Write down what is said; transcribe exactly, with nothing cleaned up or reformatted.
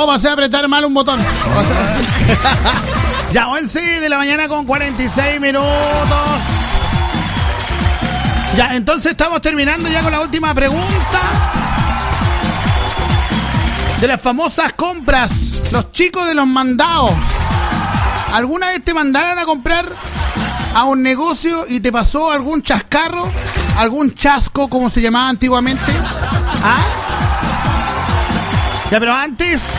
Oh, pasé a apretar mal un botón. Ya, once de la mañana con cuarenta y seis minutos. Ya, entonces estamos terminando ya con la última pregunta de las famosas compras. Los chicos de los mandados. ¿Alguna vez te mandaron a comprar a un negocio y te pasó algún chascarro? ¿Algún chasco, como se llamaba antiguamente? ¿Ah? Ya, pero antes